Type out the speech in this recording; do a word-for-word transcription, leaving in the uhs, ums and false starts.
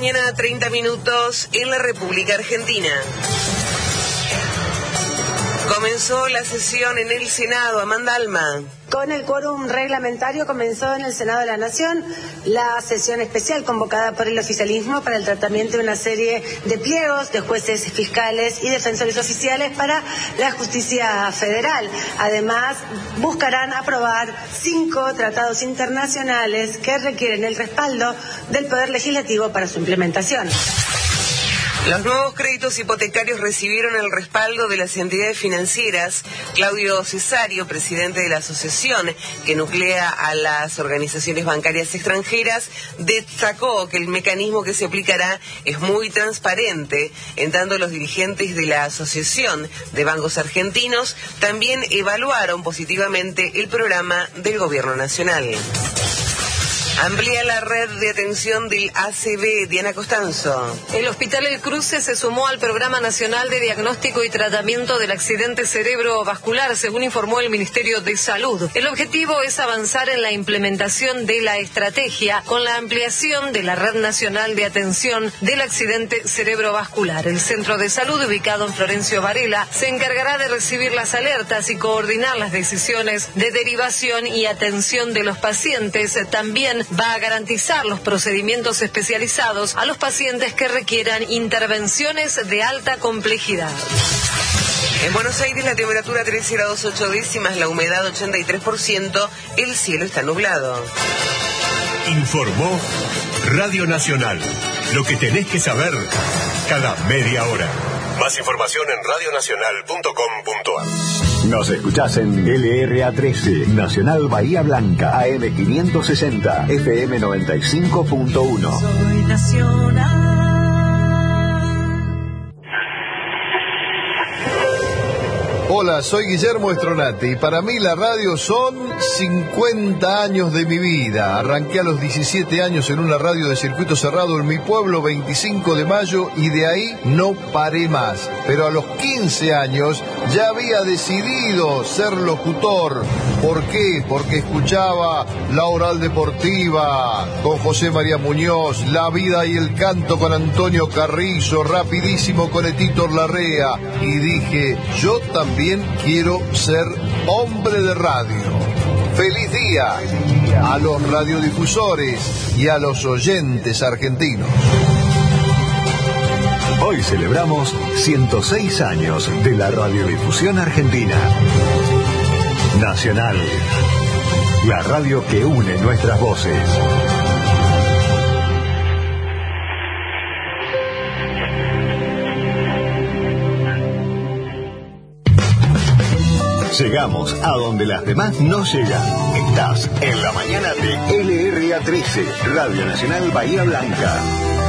mañana, treinta minutos en la República Argentina. Comenzó la sesión en el Senado. Amanda Alma. Con el quórum reglamentario comenzó en el Senado de la Nación la sesión especial convocada por el oficialismo para el tratamiento de una serie de pliegos de jueces fiscales y defensores oficiales para la justicia federal. Además, buscarán aprobar cinco tratados internacionales que requieren el respaldo del Poder Legislativo para su implementación. Los nuevos créditos hipotecarios recibieron el respaldo de las entidades financieras. Claudio Cesario, presidente de la asociación que nuclea a las organizaciones bancarias extranjeras, destacó que el mecanismo que se aplicará es muy transparente. En tanto, los dirigentes de la Asociación de Bancos Argentinos también evaluaron positivamente el programa del Gobierno Nacional. Amplía la red de atención del A C V. Diana Costanzo. El Hospital El Cruce se sumó al Programa Nacional de Diagnóstico y Tratamiento del Accidente Cerebrovascular, según informó el Ministerio de Salud. El objetivo es avanzar en la implementación de la estrategia con la ampliación de la Red Nacional de Atención del Accidente Cerebrovascular. El Centro de Salud, ubicado en Florencio Varela, se encargará de recibir las alertas y coordinar las decisiones de derivación y atención de los pacientes. También va a garantizar los procedimientos especializados a los pacientes que requieran intervenciones de alta complejidad. En Buenos Aires la temperatura trece grados ocho décimas, la humedad ochenta y tres por ciento, el cielo está nublado. Informó Radio Nacional. Lo que tenés que saber cada media hora. Más información en radio nacional punto com punto a r. Nos escuchás en L R A trece, Nacional Bahía Blanca, A M quinientos sesenta, F M noventa y cinco punto uno. Soy nacional. Hola, soy Guillermo Estronati y para mí la radio son cincuenta años de mi vida. Arranqué a los diecisiete años en una radio de circuito cerrado en mi pueblo, veinticinco de mayo, y de ahí no paré más. Pero a los quince años ya había decidido ser locutor. ¿Por qué? Porque escuchaba La Oral Deportiva con José María Muñoz, La Vida y el Canto con Antonio Carrizo, Rapidísimo con Etito Larrea, y dije, yo también También quiero ser hombre de radio. ¡Feliz día a los radiodifusores y a los oyentes argentinos! Hoy celebramos ciento seis años de la radiodifusión argentina. Nacional, la radio que une nuestras voces. Llegamos a donde las demás no llegan. Estás en la mañana de L R A trece, Radio Nacional Bahía Blanca.